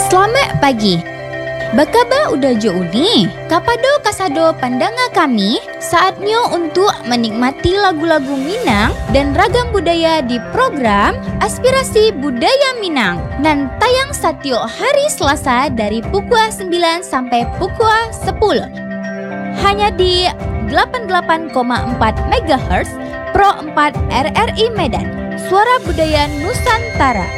Selamat pagi. Bakaba udah jauh nih. Kapado kasado pandanga kami, saatnya untuk menikmati lagu-lagu Minang dan ragam budaya di program Aspirasi Budaya Minang. Nan tayang setiap hari Selasa dari pukul 9 sampai pukul 10. Hanya di 88,4 MHz Pro 4 RRI Medan. Suara Budaya Nusantara.